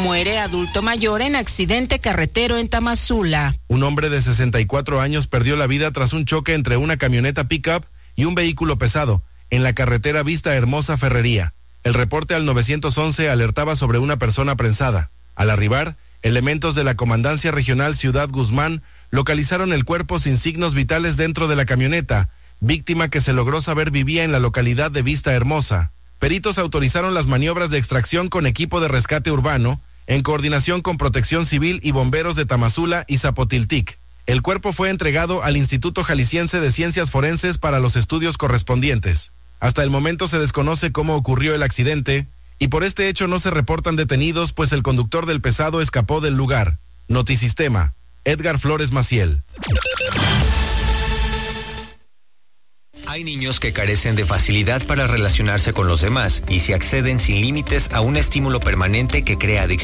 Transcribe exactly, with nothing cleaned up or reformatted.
Muere adulto mayor en accidente carretero en Tamazula. Un hombre de sesenta y cuatro años perdió la vida tras un choque entre una camioneta pick-up y un vehículo pesado en la carretera Vista Hermosa Ferrería. El reporte al nueve once alertaba sobre una persona prensada. Al arribar, elementos de la Comandancia Regional Ciudad Guzmán localizaron el cuerpo sin signos vitales dentro de la camioneta, víctima que se logró saber vivía en la localidad de Vista Hermosa. Peritos autorizaron las maniobras de extracción con equipo de rescate urbano, en coordinación con Protección Civil y bomberos de Tamazula y Zapotiltic. El cuerpo fue entregado al Instituto Jalisciense de Ciencias Forenses para los estudios correspondientes. Hasta el momento se desconoce cómo ocurrió el accidente, y por este hecho no se reportan detenidos, pues el conductor del pesado escapó del lugar. Notisistema, Edgar Flores Maciel. Hay niños que carecen de facilidad para relacionarse con los demás y se acceden sin límites a un estímulo permanente que crea adicción.